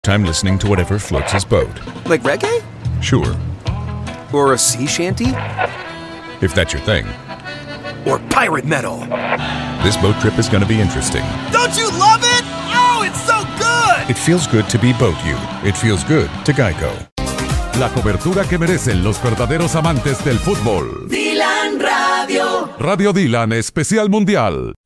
Time listening to whatever floats his boat. Like reggae? Sure. Or a sea shanty? If that's your thing. Or pirate metal? This boat trip is going to be interesting. Don't you love it? Oh, it's so good! It feels good to be Boat You. It feels good to Geico. La cobertura que merecen los verdaderos amantes del fútbol. Dylan Radio. Radio Dylan Especial Mundial.